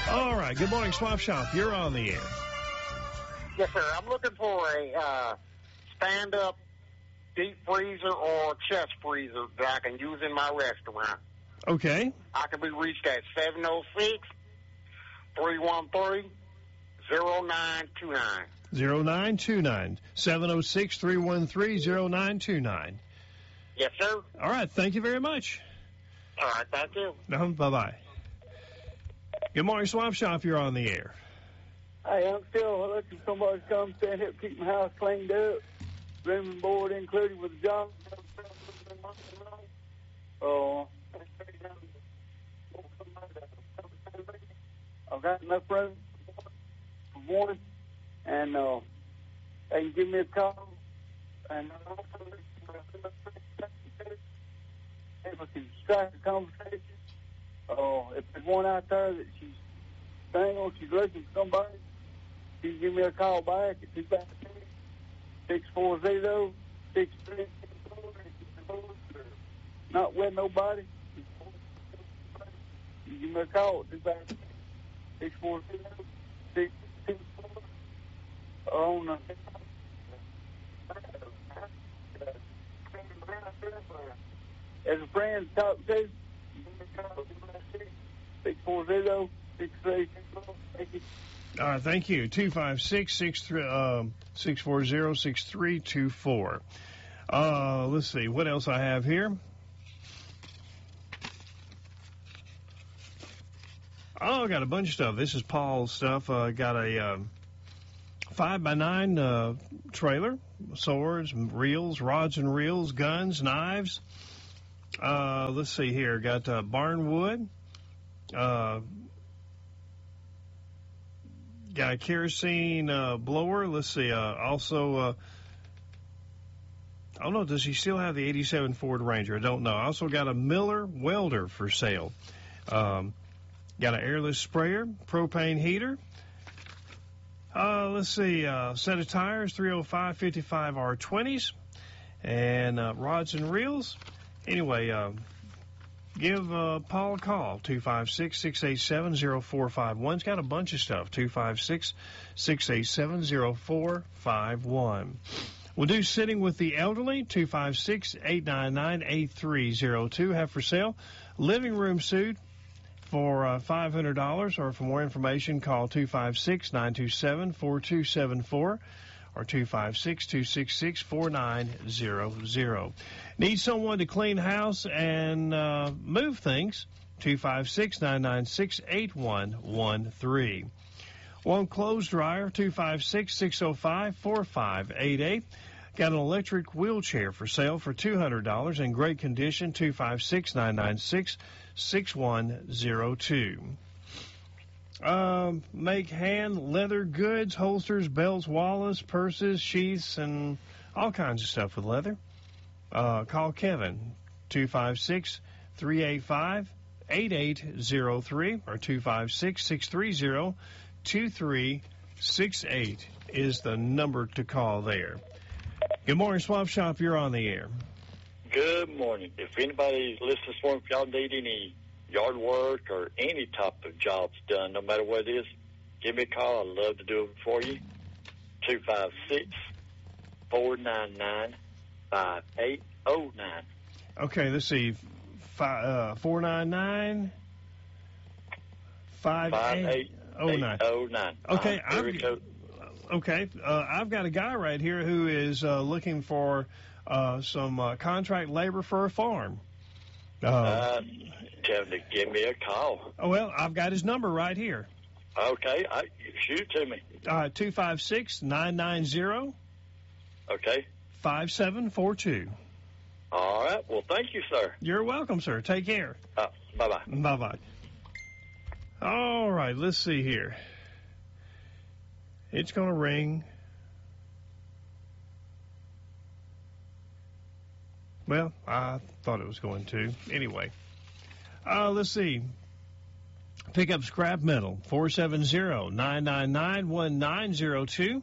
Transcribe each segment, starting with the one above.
All right. Good morning, Swap Shop. You're on the air. Yes, sir. I'm looking for a stand-up deep freezer or chest freezer that I can use in my restaurant. Okay. I can be reached at 706-313-0929. 0929. 706-313-0929. Yes, sir. All right. Thank you very much. All right. Thank you. Bye-bye. Good morning, Swap Shop. You're on the air. Hey, I'm still looking for somebody to come stand here, keep my house cleaned up, room and board included with a job. I've got enough room for one, and they can give me a call, and if we can strike a conversation. If there's one out there that she's single, she's looking for somebody, you can give me a call back at 256-640-6364. Not with nobody. You give me a call at 256-640-6364. On as a friend to talk to, 640-6364. Thank you. All right, thank you. 256-640-6324. Let's see what else I have here. Oh, I got a bunch of stuff. This is Paul's stuff. Got a 5x9 trailer, swords, reels, rods and reels, guns, knives. Let's see here. Got barnwood. Got a kerosene blower. Let's see. Also, I don't know. Does he still have the 87 Ford Ranger? I don't know. I also got a Miller welder for sale. Got an airless sprayer, propane heater. Let's see. Set of tires, 305/55 R20s, and rods and reels. Anyway, give Paul a call, 256-687-0451. He's got a bunch of stuff, 256-687-0451. We'll do sitting with the elderly, 256-899-8302. Have for sale living room suite for $500, or for more information, call 256-927-4274. or 256-266-4900. Need someone to clean house and move things? 256-996-8113. One clothes dryer, 256-605-4588. Got an electric wheelchair for sale for $200 in great condition, 256-996-6102. Make hand leather goods, holsters, belts, wallets, purses, sheaths, and all kinds of stuff with leather. Call Kevin, 256-385-8803 or 256-630-2368 is the number to call there. Good morning, Swap Shop. You're on the air. Good morning. If anybody's listening for me, if y'all need any yard work or any type of jobs done, no matter what it is, give me a call. I'd love to do it for you. 256-499-5809. Okay, let's see. 499 5809. Okay, I've got a guy right here who is looking for some contract labor for a farm. Tell him to give me a call. Oh, well, I've got his number right here. Okay, shoot it to me. 256-990. Okay. 5742. All right. Well, thank you, sir. You're welcome, sir. Take care. Bye-bye. Bye-bye. All right, let's see here. It's going to ring. Well, I thought it was going to. Anyway, let's see. Pick up scrap metal, 470-999-1902.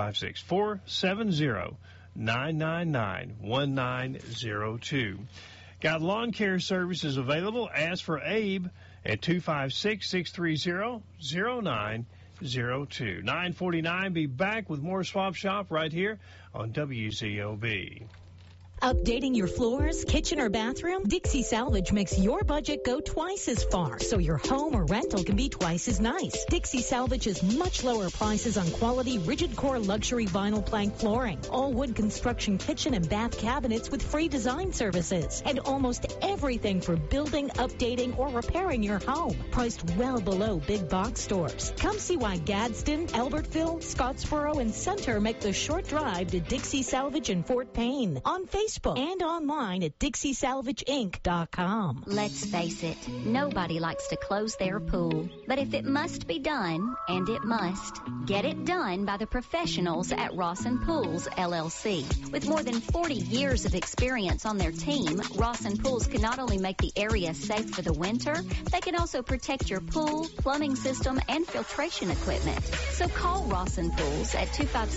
470-999-1902. Got lawn care services available. Ask for Abe at 256-630-0902. 9:49. Be back with more Swap Shop right here on WZOB. Updating your floors, kitchen, or bathroom? Dixie Salvage makes your budget go twice as far, so your home or rental can be twice as nice. Dixie Salvage has much lower prices on quality rigid core luxury vinyl plank flooring, all wood construction kitchen and bath cabinets with free design services, and almost everything for building, updating, or repairing your home, priced well below big box stores. Come see why Gadsden, Albertville, Scottsboro, and Center make the short drive to Dixie Salvage in Fort Payne. On Facebook and online at DixieSalvageInc.com. Let's face it, nobody likes to close their pool. But if it must be done, and it must, get it done by the professionals at Rawson Pools, LLC. With more than 40 years of experience on their team, Rawson Pools can not only make the area safe for the winter, they can also protect your pool, plumbing system, and filtration equipment. So call Rawson Pools at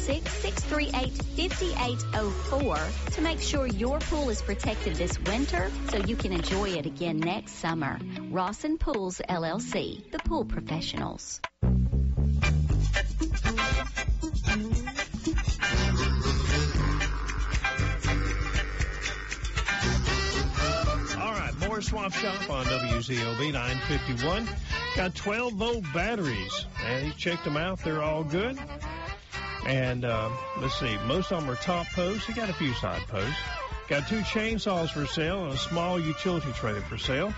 256-638-5804 to make sure your pool is protected this winter so you can enjoy it again next summer. Rawson Pools, LLC, the pool professionals. All right, more Swap Shop on WZOB 951. Got 12-volt batteries, and he checked them out. They're all good. And let's see, most of them are top posts. He got a few side posts. Got 2 chainsaws for sale and a small utility trailer for sale.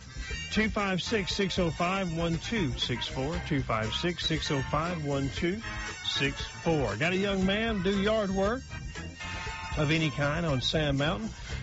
256-605-1264. 256-605-1264. Got a young man do yard work of any kind on Sand Mountain.